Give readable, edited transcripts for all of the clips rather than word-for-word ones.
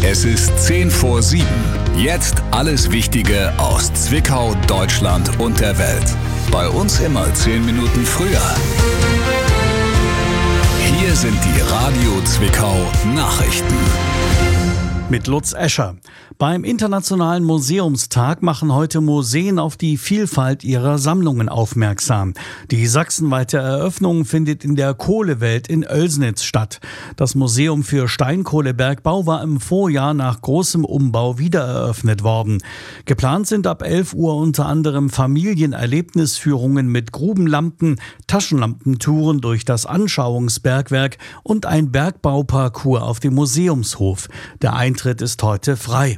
Es ist 6:50. Jetzt alles Wichtige aus Zwickau, Deutschland und der Welt. Bei uns immer 10 Minuten früher. Hier sind die Radio Zwickau Nachrichten. Mit Lutz Escher. Beim Internationalen Museumstag machen heute Museen auf die Vielfalt ihrer Sammlungen aufmerksam. Die sachsenweite Eröffnung findet in der Kohlewelt in Oelsnitz statt. Das Museum für Steinkohlebergbau war im Vorjahr nach großem Umbau wiedereröffnet worden. Geplant sind ab 11 Uhr unter anderem Familienerlebnisführungen mit Grubenlampen, Taschenlampentouren durch das Anschauungsbergwerk und ein Bergbauparcours auf dem Museumshof. Der Eintritt ist heute frei.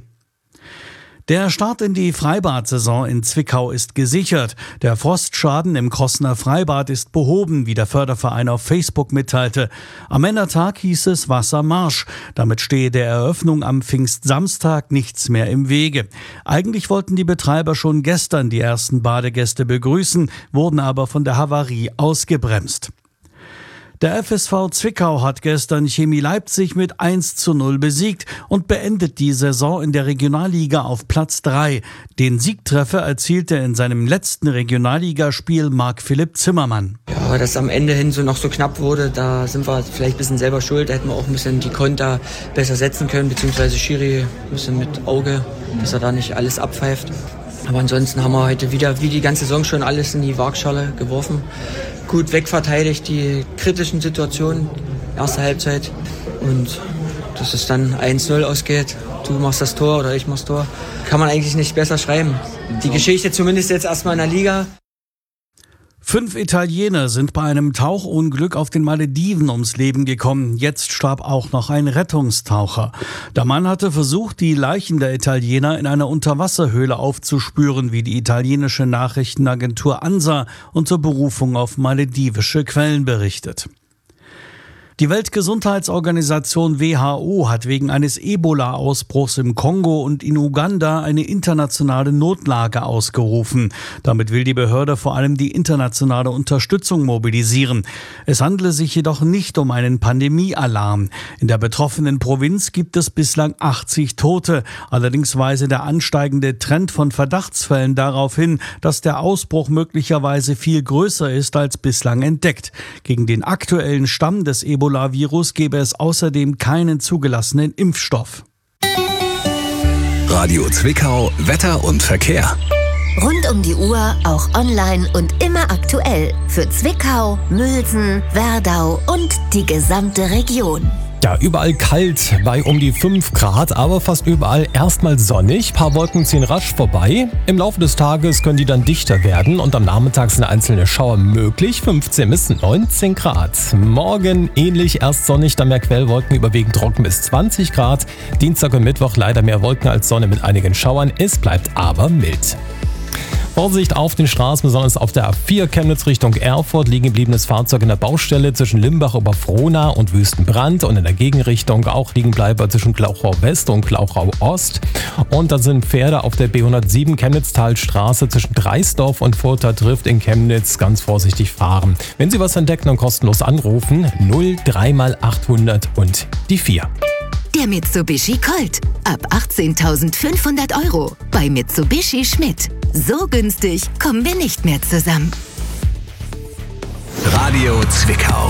Der Start in die Freibad-Saison in Zwickau ist gesichert. Der Frostschaden im Krossener Freibad ist behoben, wie der Förderverein auf Facebook mitteilte. Am Männertag hieß es Wassermarsch. Damit stehe der Eröffnung am Pfingstsamstag nichts mehr im Wege. Eigentlich wollten die Betreiber schon gestern die ersten Badegäste begrüßen, wurden aber von der Havarie ausgebremst. Der FSV Zwickau hat gestern Chemie Leipzig mit 1:0 besiegt und beendet die Saison in der Regionalliga auf Platz 3. Den Siegtreffer erzielte in seinem letzten Regionalligaspiel Marc-Philipp Zimmermann. Ja, dass am Ende hin so noch so knapp wurde, da sind wir vielleicht ein bisschen selber schuld. Da hätten wir auch ein bisschen die Konter besser setzen können, beziehungsweise Schiri ein bisschen mit Auge, dass er da nicht alles abpfeift. Aber ansonsten haben wir heute wieder, wie die ganze Saison schon, alles in die Waagschale geworfen. Gut wegverteidigt, die kritischen Situationen, erste Halbzeit. Und dass es dann 1:0 ausgeht, du machst das Tor oder ich mach's Tor, kann man eigentlich nicht besser schreiben. Die Geschichte zumindest jetzt erstmal in der Liga. 5 Italiener sind bei einem Tauchunglück auf den Malediven ums Leben gekommen. Jetzt starb auch noch ein Rettungstaucher. Der Mann hatte versucht, die Leichen der Italiener in einer Unterwasserhöhle aufzuspüren, wie die italienische Nachrichtenagentur ANSA unter Berufung auf maledivische Quellen berichtet. Die Weltgesundheitsorganisation WHO hat wegen eines Ebola-Ausbruchs im Kongo und in Uganda eine internationale Notlage ausgerufen. Damit will die Behörde vor allem die internationale Unterstützung mobilisieren. Es handele sich jedoch nicht um einen Pandemiealarm. In der betroffenen Provinz gibt es bislang 80 Tote. Allerdings weise der ansteigende Trend von Verdachtsfällen darauf hin, dass der Ausbruch möglicherweise viel größer ist als bislang entdeckt. Gegen den aktuellen Stamm des Ebola-Virus gäbe es außerdem keinen zugelassenen Impfstoff. Radio Zwickau, Wetter und Verkehr. Rund um die Uhr, auch online und immer aktuell. Für Zwickau, Mülsen, Werdau und die gesamte Region. Ja, überall kalt bei um die 5 Grad, aber fast überall erstmal sonnig. Paar Wolken ziehen rasch vorbei. Im Laufe des Tages können die dann dichter werden und am Nachmittag sind einzelne Schauer möglich. 15 bis 19 Grad. Morgen ähnlich, erst sonnig, dann mehr Quellwolken, überwiegend trocken bis 20 Grad. Dienstag und Mittwoch leider mehr Wolken als Sonne mit einigen Schauern. Es bleibt aber mild. Vorsicht auf den Straßen, besonders auf der A4 Chemnitz Richtung Erfurt, liegen gebliebenes Fahrzeug in der Baustelle zwischen Limbach-Oberfrohna und Wüstenbrand und in der Gegenrichtung auch Liegenbleiber zwischen Glauchau West und Glauchau Ost. Und dann sind Pferde auf der B107 Chemnitztalstraße zwischen Dreisdorf und Further Trift in Chemnitz, ganz vorsichtig fahren. Wenn Sie was entdecken, dann kostenlos anrufen 03 mal 800 und die 4. Der Mitsubishi Colt. Ab 18.500 € bei Mitsubishi Schmidt. So günstig kommen wir nicht mehr zusammen. Radio Zwickau.